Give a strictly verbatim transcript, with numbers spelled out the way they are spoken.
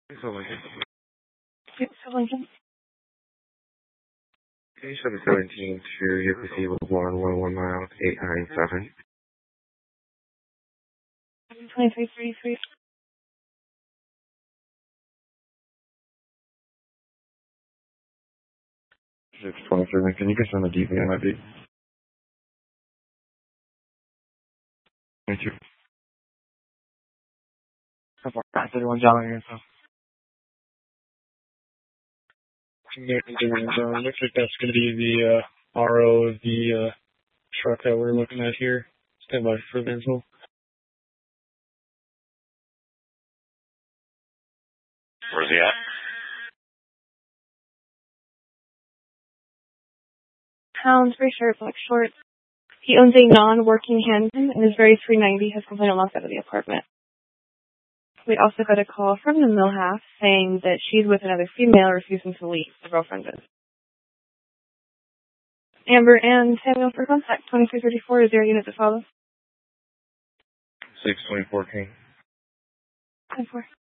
So Lincoln. Yep, so Lincoln. Okay, seven seventeen to your receiver one one one miles eight nine seven. Twenty three thirty three. Six twenty three Lincoln. You can send the D V M I D. Thank you. How far back to the one John here, so. Um, looks like that's going to be the uh, R O of the uh, truck that we're looking at here. Stand by for Vincenzo. Where's he at? Pounds, very short, black short. He owns a non-working handgun and is very three ninety, has complained locked out of the apartment. We also got a call from the mill half saying that she's with another female refusing to leave. The girlfriend is. Amber and Samuel for contact, twenty-three thirty-four is there a unit to follow? six twenty four King. ten four.